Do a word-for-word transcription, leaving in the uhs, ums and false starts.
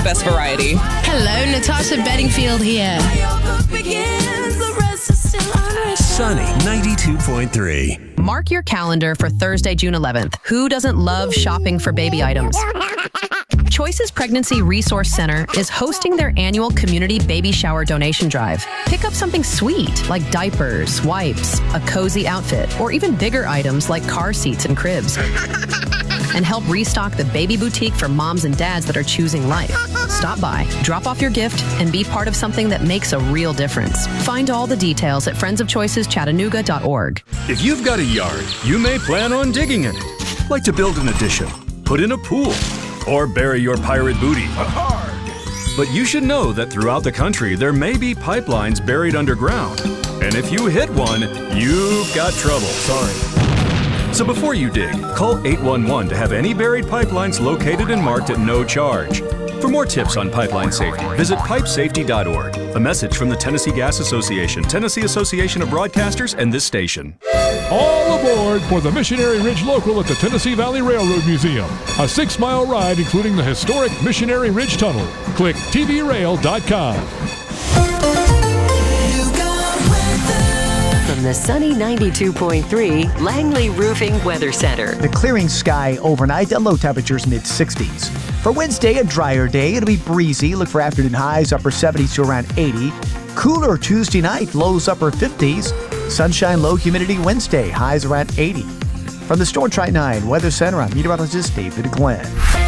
the best variety. Hello, Natasha Bedingfield here. Sunny ninety-two point three. Mark your calendar for Thursday, June eleventh. Who doesn't love shopping for baby items? Choices Pregnancy Resource Center is hosting their annual community baby shower donation drive. Pick up something sweet like diapers, wipes, a cozy outfit, or even bigger items like car seats and cribs. And help restock the baby boutique for moms and dads that are choosing life. Stop by, drop off your gift, and be part of something that makes a real difference. Find all the details at friends of choices chattanooga dot org. If you've got a yard, you may plan on digging in it. Like to build an addition, put in a pool, or bury your pirate booty. But you should know that throughout the country, there may be pipelines buried underground. And if you hit one, you've got trouble. Sorry. So before you dig, call eight one one to have any buried pipelines located and marked at no charge. For more tips on pipeline safety, visit pipe safety dot org. A message from the Tennessee Gas Association, Tennessee Association of Broadcasters, and this station. All aboard for the Missionary Ridge Local at the Tennessee Valley Railroad Museum. A six-mile ride including the historic Missionary Ridge Tunnel. Click T V rail dot com. From the sunny ninety-two point three Langley Roofing Weather Center. The clearing sky overnight, and low temperatures mid sixties. For Wednesday, a drier day. It'll be breezy. Look for afternoon highs, upper seventies to around eighty. Cooler Tuesday night, lows upper fifties. Sunshine, low humidity Wednesday, highs around eighty. From the Storm Tri nine Weather Center, I'm meteorologist David Glenn.